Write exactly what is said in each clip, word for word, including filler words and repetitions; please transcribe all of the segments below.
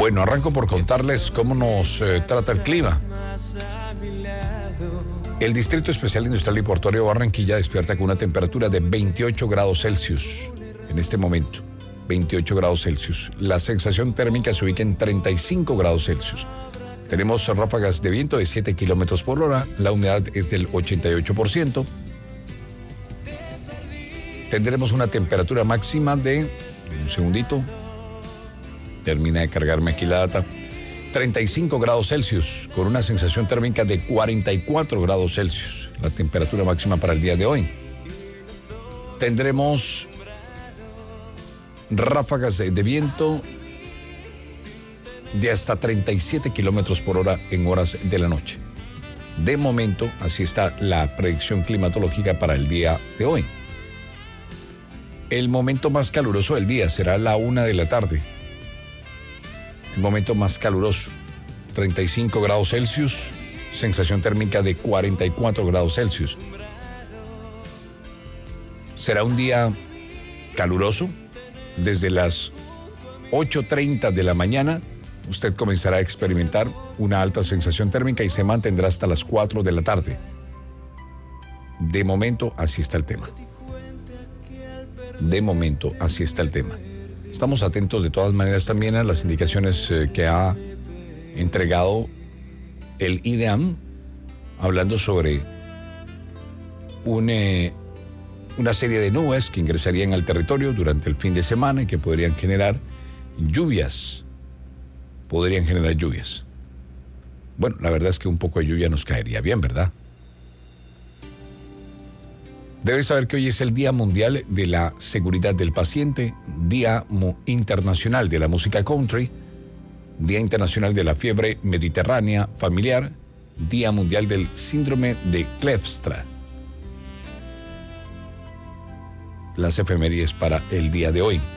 Bueno, arranco por contarles cómo nos eh, trata el clima. El Distrito Especial Industrial y Portuario de Barranquilla despierta con una temperatura de veintiocho grados Celsius en este momento. veintiocho grados Celsius. La sensación térmica se ubica en treinta y cinco grados Celsius. Tenemos ráfagas de viento de siete kilómetros por hora. La humedad es del ochenta y ocho por ciento. Tendremos una temperatura máxima de... Un segundito. Termina de cargarme aquí la data. treinta y cinco grados Celsius, con una sensación térmica de cuarenta y cuatro grados Celsius. La temperatura máxima para el día de hoy. Tendremos ráfagas de, de viento de hasta treinta y siete kilómetros por hora en horas de la noche. De momento, así está la predicción climatológica para el día de hoy. El momento más caluroso del día será a la una de la tarde. El momento más caluroso, treinta y cinco grados Celsius, sensación térmica de cuarenta y cuatro grados Celsius. Será un día caluroso. Desde las ocho treinta de la mañana, usted comenzará a experimentar una alta sensación térmica y se mantendrá hasta las cuatro de la tarde. De momento, así está el tema. De momento, así está el tema. Estamos atentos de todas maneras también a las indicaciones eh, que ha entregado el I D E A M, hablando sobre un, eh, una serie de nubes que ingresarían al territorio durante el fin de semana y que podrían generar lluvias. Podrían generar lluvias. Bueno, la verdad es que un poco de lluvia nos caería bien, ¿verdad? Debes saber que hoy es el Día Mundial de la Seguridad del Paciente, Día Internacional de la Música Country, Día Internacional de la Fiebre Mediterránea Familiar, Día Mundial del Síndrome de Kleefstra. Las efemérides para el día de hoy.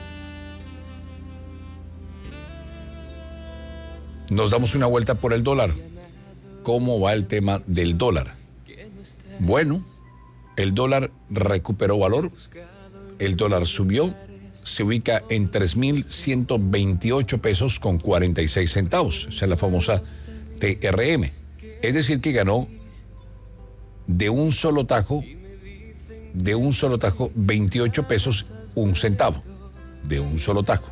Nos damos una vuelta por el dólar. ¿Cómo va el tema del dólar? Bueno, el dólar recuperó valor, el dólar subió, se ubica en tres mil ciento veintiocho pesos con cuarenta y seis centavos, esa es la famosa T R M. Es decir, que ganó de un solo tajo, de un solo tajo, veintiocho pesos, un centavo, de un solo tajo.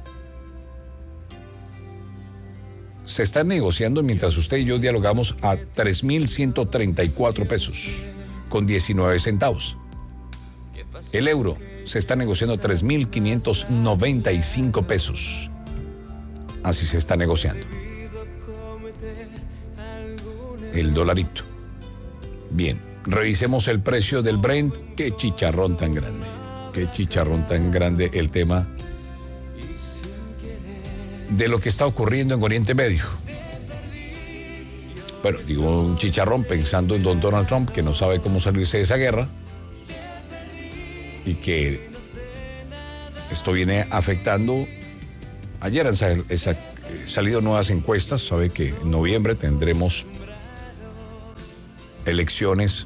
Se está negociando mientras usted y yo dialogamos a tres mil ciento treinta y cuatro pesos. Con diecinueve centavos. El euro se está negociando tres mil quinientos noventa y cinco pesos. Así se está negociando. El dolarito. Bien, revisemos el precio del Brent. Qué chicharrón tan grande. Qué chicharrón tan grande el tema de lo que está ocurriendo en Oriente Medio. Bueno, digo un chicharrón pensando en don Donald Trump, que no sabe cómo salirse de esa guerra y que esto viene afectando. Ayer han sal, esa, salido nuevas encuestas, sabe que en noviembre tendremos elecciones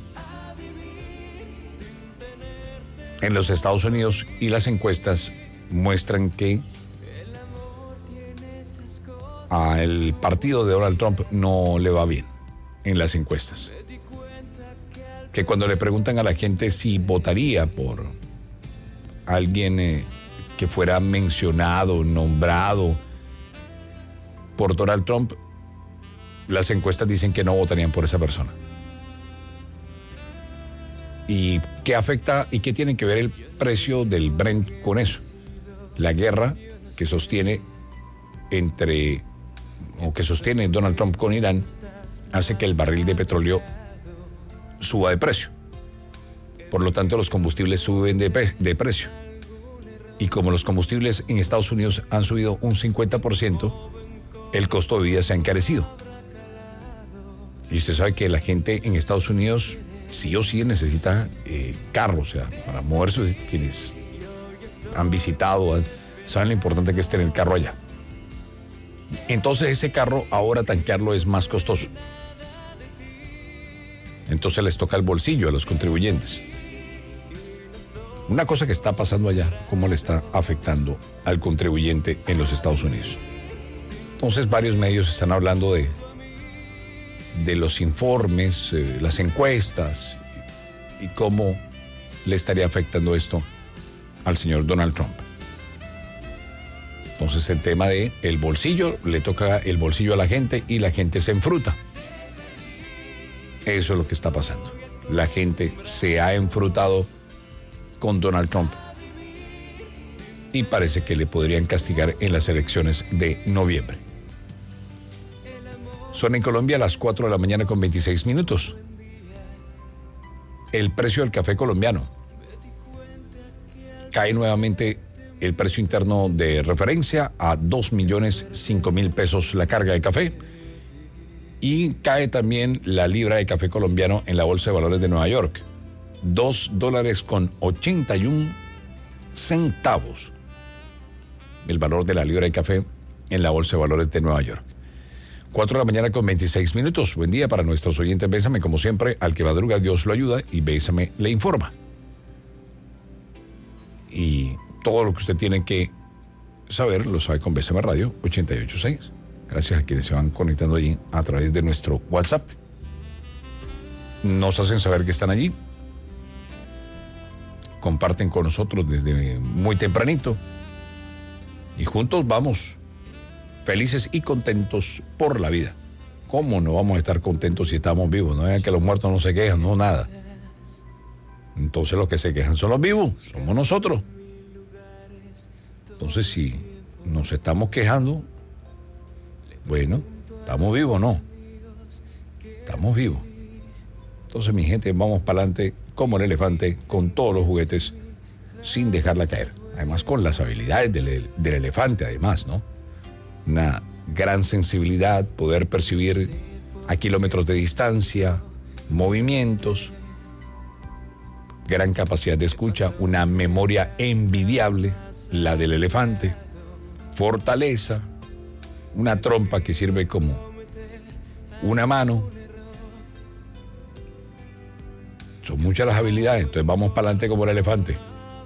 en los Estados Unidos y las encuestas muestran que al partido de Donald Trump no le va bien en las encuestas. Que cuando le preguntan a la gente si votaría por alguien eh, que fuera mencionado, nombrado por Donald Trump, las encuestas dicen que no votarían por esa persona. ¿Y qué afecta y qué tiene que ver el precio del Brent con eso? La guerra que sostiene entre o que sostiene Donald Trump con Irán hace que el barril de petróleo suba de precio. Por lo tanto, los combustibles suben de, pe- de precio. Y como los combustibles en Estados Unidos han subido un cincuenta por ciento, el costo de vida se ha encarecido. Y usted sabe que la gente en Estados Unidos sí o sí necesita eh, carro, o sea, para moverse. Quienes han visitado saben lo importante que es tener carro allá. Entonces ese carro ahora tanquearlo es más costoso. Entonces les toca el bolsillo a los contribuyentes. Una cosa que está pasando allá, cómo le está afectando al contribuyente en los Estados Unidos. Entonces varios medios están hablando de, de los informes, eh, las encuestas y cómo le estaría afectando esto al señor Donald Trump. Entonces el tema de el bolsillo, le toca el bolsillo a la gente y la gente se enfruta. Eso es lo que está pasando. La gente se ha enfrutado con Donald Trump y parece que le podrían castigar en las elecciones de noviembre. Son en Colombia las cuatro de la mañana con veintiséis minutos. El precio del café colombiano. Cae nuevamente el precio interno de referencia a dos millones cinco mil pesos la carga de café. Y cae también la libra de café colombiano en la Bolsa de Valores de Nueva York. Dos dólares con ochenta y un centavos. El valor de la libra de café en la Bolsa de Valores de Nueva York. Cuatro de la mañana con veintiséis minutos. Buen día para nuestros oyentes. Bésame, como siempre, al que madruga Dios lo ayuda y Bésame le informa. Y todo lo que usted tiene que saber lo sabe con Bésame Radio ochenta y ocho punto seis. Gracias a quienes se van conectando allí a través de nuestro WhatsApp. Nos hacen saber que están allí. Comparten con nosotros desde muy tempranito. Y juntos vamos felices y contentos por la vida. ¿Cómo no vamos a estar contentos si estamos vivos? No es que los muertos no se quejan, no nada. Entonces los que se quejan son los vivos, somos nosotros. Entonces si nos estamos quejando, bueno, ¿estamos vivos o no? Estamos vivos. Entonces mi gente, vamos para adelante como el elefante, con todos los juguetes, sin dejarla caer. Además con las habilidades del, del elefante, además, ¿no? Una gran sensibilidad, poder percibir a kilómetros de distancia, movimientos, gran capacidad de escucha, una memoria envidiable, la del elefante, fortaleza, una trompa que sirve como una mano. Son muchas las habilidades, entonces vamos para adelante como el elefante.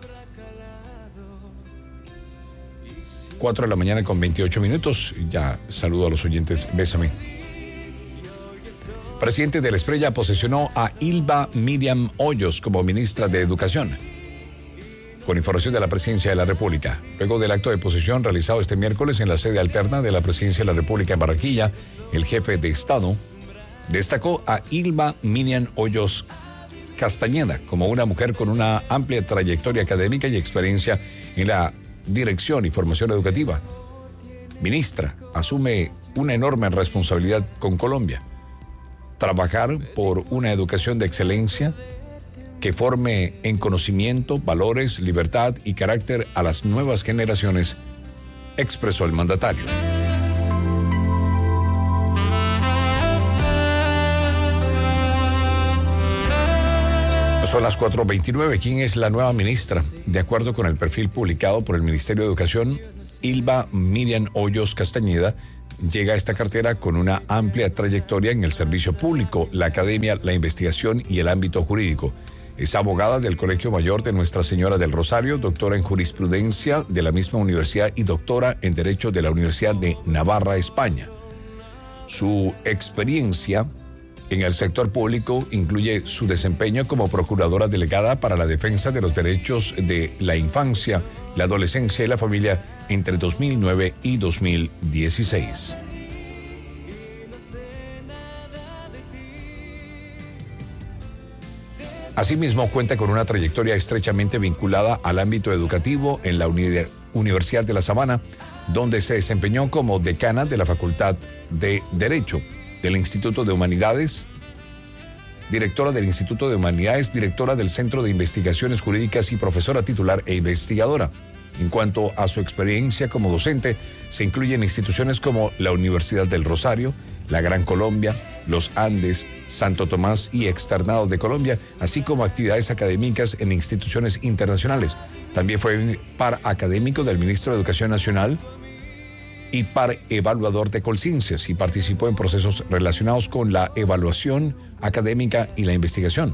cuatro de la mañana con veintiocho minutos. Ya saludo a los oyentes. Bésame. Presidente de la Estrella posesionó a Ylva Miriam Hoyos como ministra de Educación. Con información de la Presidencia de la República. Luego del acto de posesión realizado este miércoles en la sede alterna de la Presidencia de la República en Barranquilla, el jefe de Estado destacó a Ylva Miriam Hoyos Castañeda como una mujer con una amplia trayectoria académica y experiencia en la dirección y formación educativa. Ministra, asume una enorme responsabilidad con Colombia. Trabajar por una educación de excelencia que forme en conocimiento, valores, libertad y carácter a las nuevas generaciones, expresó el mandatario. Son las cuatro veintinueve. ¿Quién es la nueva ministra? De acuerdo con el perfil publicado por el Ministerio de Educación, Ylva Miriam Hoyos Castañeda llega a esta cartera con una amplia trayectoria en el servicio público, la academia, la investigación y el ámbito jurídico. Es abogada del Colegio Mayor de Nuestra Señora del Rosario, doctora en jurisprudencia de la misma universidad y doctora en Derecho de la Universidad de Navarra, España. Su experiencia en el sector público incluye su desempeño como procuradora delegada para la defensa de los derechos de la infancia, la adolescencia y la familia entre dos mil nueve y dos mil dieciséis. Asimismo, cuenta con una trayectoria estrechamente vinculada al ámbito educativo en la Uni- Universidad de La Sabana, donde se desempeñó como decana de la Facultad de Derecho, del Instituto de Humanidades, directora del Instituto de Humanidades, directora del Centro de Investigaciones Jurídicas y profesora titular e investigadora. En cuanto a su experiencia como docente, se incluyen instituciones como la Universidad del Rosario, la Gran Colombia, los Andes, Santo Tomás y Externado de Colombia, así como actividades académicas en instituciones internacionales. También fue par académico del Ministro de Educación Nacional y par evaluador de Colciencias y participó en procesos relacionados con la evaluación académica y la investigación.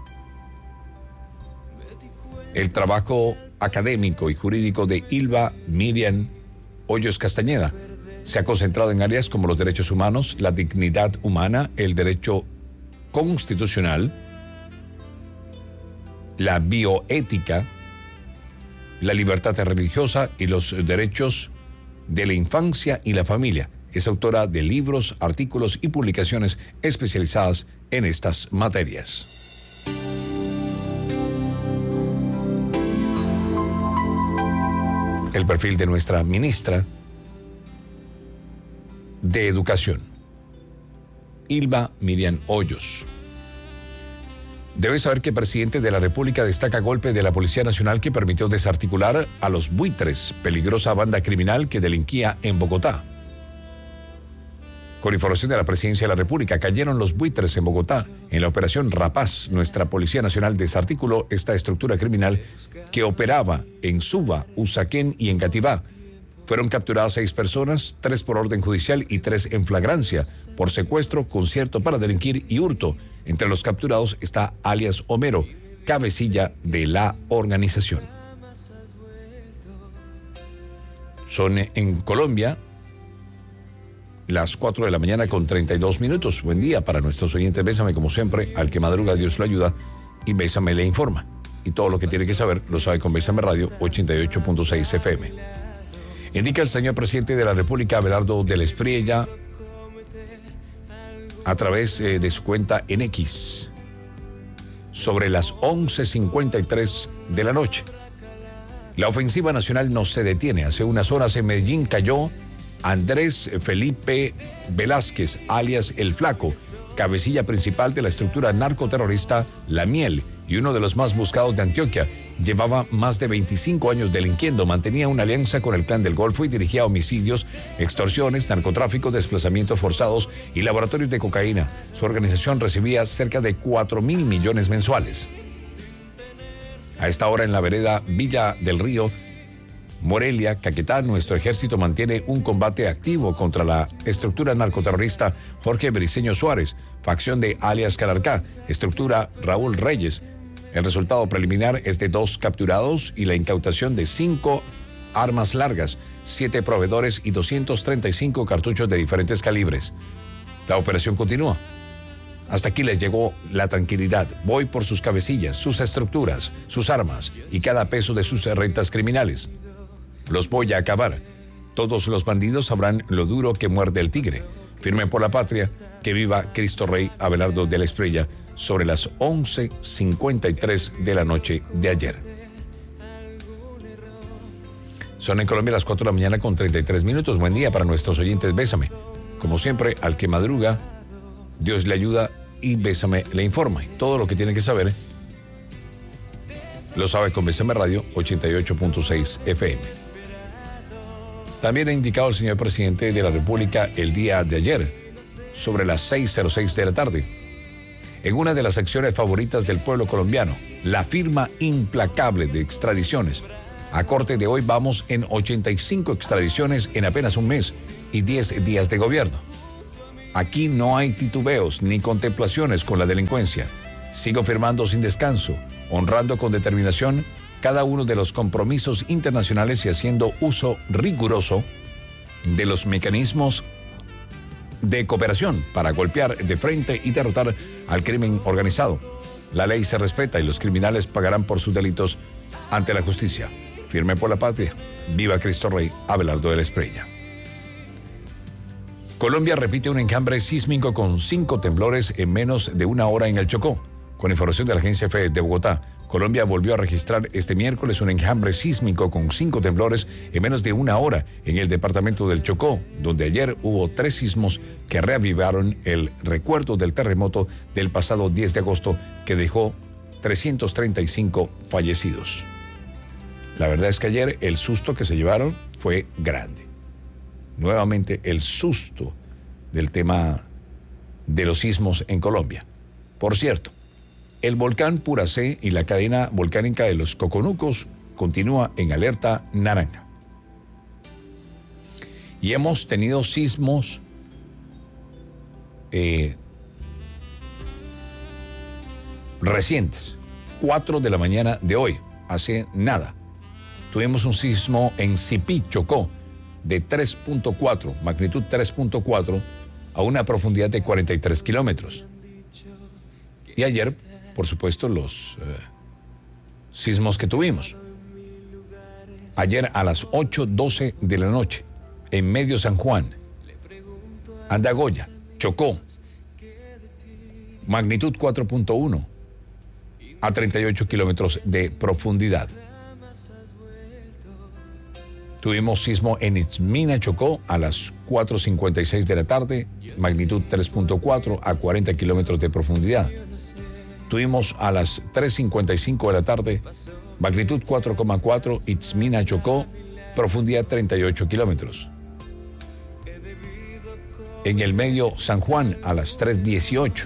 El trabajo académico y jurídico de Ylva Miriam Hoyos Castañeda Se ha concentrado en áreas como los derechos humanos, la dignidad humana, el derecho constitucional, la bioética, la libertad religiosa y los derechos de la infancia y la familia. Es autora de libros, artículos y publicaciones especializadas en estas materias. El perfil de nuestra ministra de Educación, Hilma Miriam Hoyos. Debe saber que el presidente de la República destaca golpe de la Policía Nacional que permitió desarticular a los buitres, peligrosa banda criminal que delinquía en Bogotá. Con información de la Presidencia de la República, cayeron los buitres en Bogotá. En la operación Rapaz, nuestra Policía Nacional desarticuló esta estructura criminal que operaba en Suba, Usaquén y en Gativá. Fueron capturadas seis personas, tres por orden judicial y tres en flagrancia, por secuestro, concierto para delinquir y hurto. Entre los capturados está alias Homero, cabecilla de la organización. Son en Colombia las cuatro de la mañana con treinta y dos minutos. Buen día para nuestros oyentes. Bésame como siempre, al que madruga Dios lo ayuda y Bésame le informa. Y todo lo que tiene que saber lo sabe con Bésame Radio ochenta y ocho punto seis F M. Indica el señor presidente de la República, Abelardo del Espriella, a través eh, de su cuenta en X, sobre las once cincuenta y tres de la noche. La ofensiva nacional no se detiene. Hace unas horas en Medellín cayó Andrés Felipe Velázquez, alias El Flaco, cabecilla principal de la estructura narcoterrorista La Miel y uno de los más buscados de Antioquia. Llevaba más de veinticinco años delinquiendo, mantenía una alianza con el Clan del Golfo y dirigía homicidios, extorsiones, narcotráfico, desplazamientos forzados y laboratorios de cocaína. Su organización recibía cerca de cuatro mil millones mensuales. A esta hora en la vereda Villa del Río, Morelia, Caquetá, nuestro ejército mantiene un combate activo contra la estructura narcoterrorista Jorge Briceño Suárez, facción de alias Calarcá, estructura Raúl Reyes. El resultado preliminar es de dos capturados y la incautación de cinco armas largas, siete proveedores y doscientos treinta y cinco cartuchos de diferentes calibres. La operación continúa. Hasta aquí les llegó la tranquilidad. Voy por sus cabecillas, sus estructuras, sus armas y cada peso de sus rentas criminales. Los voy a acabar. Todos los bandidos sabrán lo duro que muerde el tigre. Firmen por la patria. Que viva Cristo Rey. Abelardo de la Espriella, sobre las once cincuenta y tres de la noche de ayer. Son en Colombia las cuatro de la mañana con treinta y tres minutos. Buen día para nuestros oyentes. Bésame. Como siempre, al que madruga, Dios le ayuda y Bésame le informa. Y todo lo que tiene que saber lo sabe con Bésame Radio ochenta y ocho punto seis F M. También ha indicado el señor presidente de la República el día de ayer, sobre las seis cero seis de la tarde, en una de las acciones favoritas del pueblo colombiano, la firma implacable de extradiciones. A corte de hoy vamos en ochenta y cinco extradiciones en apenas un mes y diez días de gobierno. Aquí no hay titubeos ni contemplaciones con la delincuencia. Sigo firmando sin descanso, honrando con determinación cada uno de los compromisos internacionales y haciendo uso riguroso de los mecanismos de cooperación para golpear de frente y derrotar al crimen organizado. La ley se respeta y los criminales pagarán por sus delitos ante la justicia. Firme por la patria. Viva Cristo Rey. Abelardo de la Espriella. Colombia repite un enjambre sísmico con cinco temblores en menos de una hora en el Chocó. Con información de la Agencia F de Bogotá, Colombia volvió a registrar este miércoles un enjambre sísmico con cinco temblores en menos de una hora en el departamento del Chocó, donde ayer hubo tres sismos que reavivaron el recuerdo del terremoto del pasado diez de agosto que dejó trescientos treinta y cinco fallecidos. La verdad es que ayer el susto que se llevaron fue grande. Nuevamente el susto del tema de los sismos en Colombia. Por cierto, el volcán Puracé y la cadena volcánica de los Coconucos continúa en alerta naranja. Y hemos tenido sismos eh, recientes. cuatro de la mañana de hoy, hace nada. Tuvimos un sismo en Sipí, Chocó, de tres punto cuatro, magnitud tres punto cuatro, a una profundidad de cuarenta y tres kilómetros. Y ayer, por supuesto, los eh, sismos que tuvimos. Ayer a las ocho doce de la noche, en Medio San Juan, Andagoya, Chocó, magnitud cuatro punto uno, a treinta y ocho kilómetros de profundidad. Tuvimos sismo en Itzmina, Chocó, a las cuatro cincuenta y seis de la tarde, magnitud tres punto cuatro, a cuarenta kilómetros de profundidad. Tuvimos a las tres cincuenta y cinco de la tarde, magnitud cuatro coma cuatro, Itzmina, Chocó, profundidad treinta y ocho kilómetros. En el Medio San Juan, a las tres dieciocho.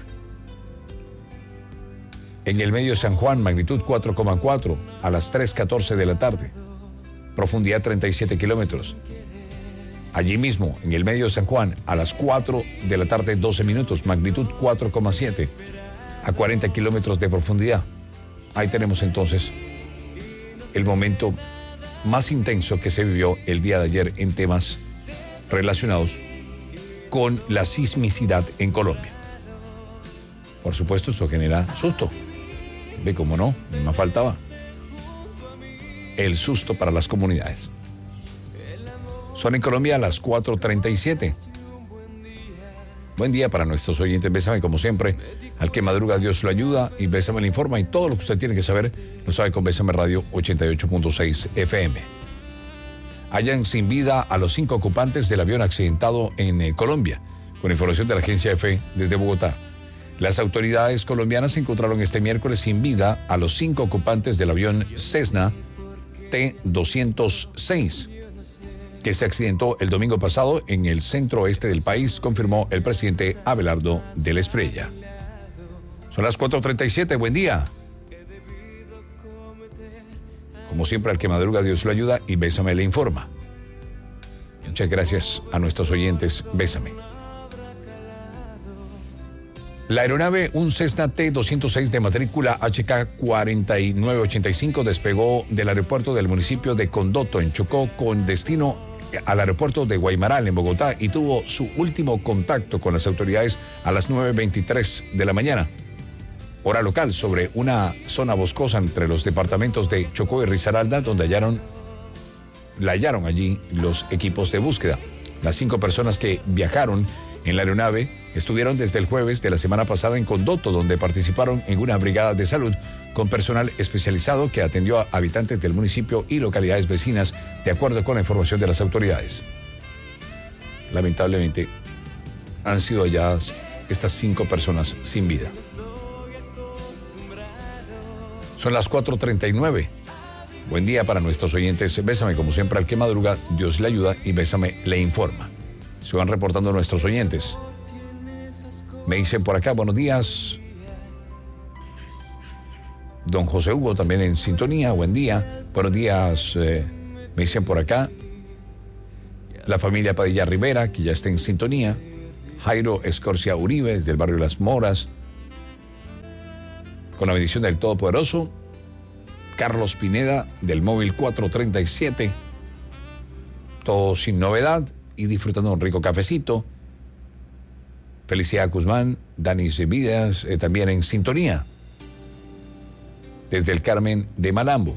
En el Medio San Juan, magnitud cuatro coma cuatro, a las tres catorce de la tarde, profundidad treinta y siete kilómetros. Allí mismo, en el Medio San Juan, a las cuatro de la tarde, doce minutos, magnitud cuatro coma siete, a cuarenta kilómetros de profundidad. Ahí tenemos entonces el momento más intenso que se vivió el día de ayer en temas relacionados con la sismicidad en Colombia. Por supuesto, esto genera susto. Ve cómo no, ni más faltaba. El susto para las comunidades. Son en Colombia a las cuatro treinta y siete. Buen día para nuestros oyentes. Bésame como siempre. Al que madruga Dios lo ayuda y Bésame le informa. Y todo lo que usted tiene que saber lo sabe con Bésame Radio ochenta y ocho punto seis F M. Hallan sin vida a los cinco ocupantes del avión accidentado en eh, Colombia. Con información de la agencia EFE desde Bogotá. Las autoridades colombianas encontraron este miércoles sin vida a los cinco ocupantes del avión Cessna T doscientos seis, que se accidentó el domingo pasado en el centro oeste del país, confirmó el presidente Abelardo de la Espriella. Son las cuatro treinta y siete, buen día. Como siempre, al que madruga Dios lo ayuda y Bésame le informa. Muchas gracias a nuestros oyentes, Bésame. La aeronave, un Cessna T doscientos seis de matrícula H K cuatro nueve ocho cinco, despegó del aeropuerto del municipio de Condoto, en Chocó, con destino al aeropuerto de Guaymaral, en Bogotá, y tuvo su último contacto con las autoridades a las nueve veintitrés de la mañana, hora local, sobre una zona boscosa entre los departamentos de Chocó y Risaralda, donde hallaron, la hallaron allí los equipos de búsqueda. Las cinco personas que viajaron en la aeronave estuvieron desde el jueves de la semana pasada en Condoto, donde participaron en una brigada de salud con personal especializado que atendió a habitantes del municipio y localidades vecinas, de acuerdo con la información de las autoridades. Lamentablemente, han sido halladas estas cinco personas sin vida. Son las cuatro treinta y nueve. Buen día para nuestros oyentes. Bésame como siempre al que madruga, Dios le ayuda y Bésame le informa. Se van reportando nuestros oyentes. Me dicen por acá, buenos días. Don José Hugo también en sintonía, buen día. Buenos días, eh, me dicen por acá. La familia Padilla Rivera, que ya está en sintonía. Jairo Escorcia Uribe, desde el barrio Las Moras. Con la bendición del Todopoderoso. Carlos Pineda, del móvil cuatro treinta y siete. Todo sin novedad y disfrutando de un rico cafecito. Felicidad Guzmán, Dani Vidas, eh, también en sintonía. Desde el Carmen de Malambo.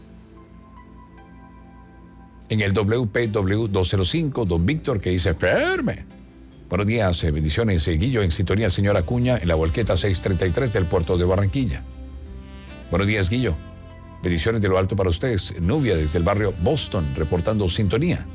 En el W P W doscientos cinco, don Víctor, que dice, firme. Buenos días, eh, bendiciones, eh, Guillo, en sintonía, señora Acuña, en la volqueta seiscientos treinta y tres del puerto de Barranquilla. Buenos días, Guillo. Bendiciones de lo alto para ustedes. Nubia, desde el barrio Boston, reportando sintonía.